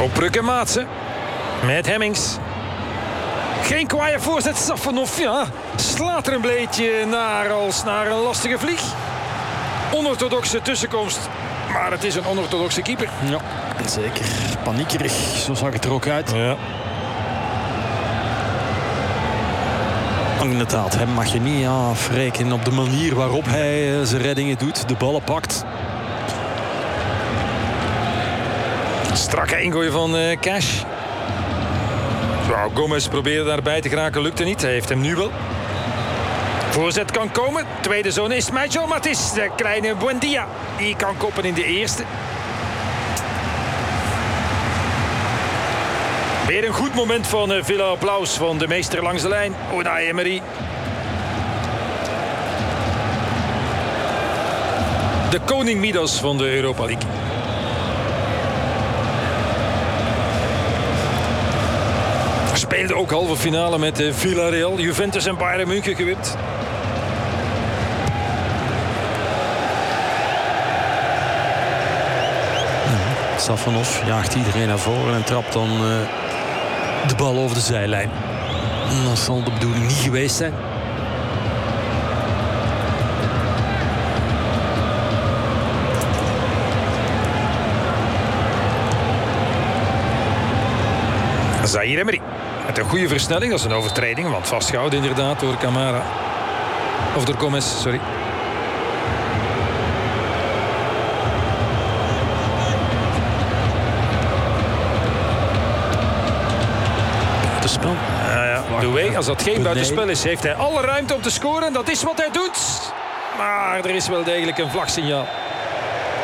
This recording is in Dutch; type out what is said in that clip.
Op Ruk en Maatsen. Met Hemmings. Geen kwaaie voorzet. Safonov, ja, slaat er een beetje naar als naar een lastige vlieg. Onorthodoxe tussenkomst. Maar het is een onorthodoxe keeper. Ja, zeker. Paniekerig, zo zag het er ook uit. Ja. Inderdaad, hem mag je niet afrekenen op de manier waarop hij zijn reddingen doet. De ballen pakt. Strakke ingooi van Cash. Nou, Gomez probeerde daarbij te geraken, lukte niet. Hij heeft hem nu wel. Voorzet kan komen. Tweede zone is Meijo, maar het is de kleine Buendia. Die kan koppen in de eerste. Weer een goed moment van Villa Applaus van de meester langs de lijn. Unai Emery. De koning Midas van de Europa League. Speelde ook halve finale met Villarreal, Juventus en Bayern München gewipt. Safonov jaagt iedereen naar voren en trapt dan de bal over de zijlijn. Dat zal de bedoeling niet geweest zijn. Zaïre Emery. Met een goede versnelling, dat is een overtreding, want vastgehouden inderdaad door Camara. Of door Gomez, sorry. Buitenspel. Doué, als dat geen buitenspel is, heeft hij alle ruimte om te scoren. Dat is wat hij doet. Maar er is wel degelijk een vlagsignaal.